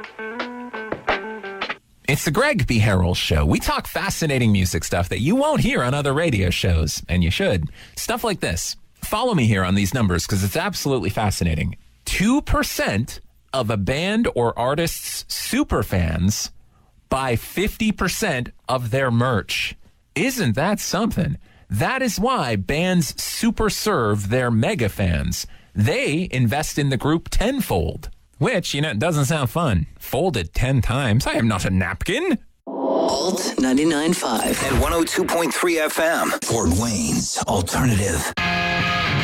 It's the Greg B. Harrell Show. We talk fascinating music stuff that you won't hear on other radio shows, and you should. Stuff like this. Follow me here on these numbers because it's absolutely fascinating. 2% of a band or artist's superfans buy 50% of their merch. Isn't that something? That is why bands super serve their mega fans. They invest in the group tenfold. Which, doesn't sound fun. Folded 10 times. I am not a napkin. Alt 99.5 and 102.3 FM. Fort Wayne's Alternative.